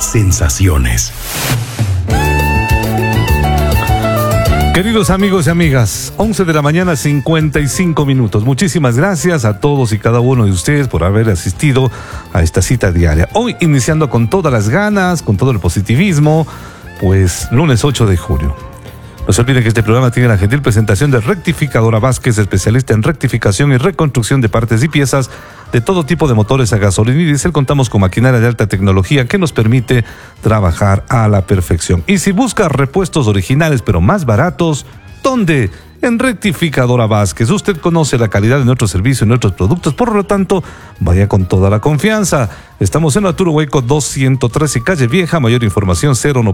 sensaciones. Queridos amigos y amigas, 11 de la mañana, 55 minutos. Muchísimas gracias a todos y cada uno de ustedes por haber asistido a esta cita diaria. Hoy iniciando con todas las ganas, con todo el positivismo, pues lunes 8 de junio. No se olviden que este programa tiene la gentil presentación de Rectificadora Vázquez, especialista en rectificación y reconstrucción de partes y piezas de todo tipo de motores a gasolina y diésel. Contamos con maquinaria de alta tecnología que nos permite trabajar a la perfección. Y si busca repuestos originales pero más baratos, ¿dónde? En Rectificadora Vázquez. Usted conoce la calidad de nuestro servicio y nuestros productos, por lo tanto, vaya con toda la confianza. Estamos en Arturo Hueco 213, Calle Vieja. Mayor información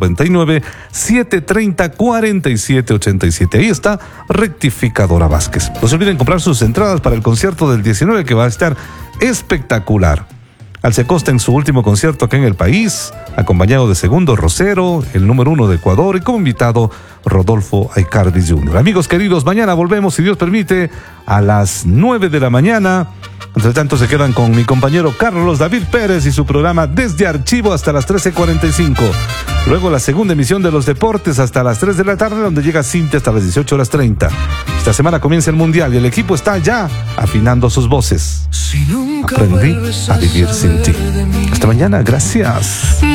099-730-4787. Ahí está Rectificadora Vázquez. No se olviden comprar sus entradas para el concierto del 19 que va a estar espectacular. Alce Costa en su último concierto acá en el país, acompañado de Segundo Rosero, el número 1 de Ecuador, y como invitado Rodolfo Aicardi Jr. Amigos queridos, mañana volvemos, si Dios permite, a las 9 de la mañana. Entre tanto se quedan con mi compañero Carlos David Pérez y su programa Desde Archivo hasta las 13:45. Luego la segunda emisión de los deportes hasta las 3 de la tarde, donde llega Cintia hasta las 18:30. Esta semana comienza el Mundial y el equipo está ya afinando sus voces. Aprendí a vivir sin ti. Hasta mañana, gracias.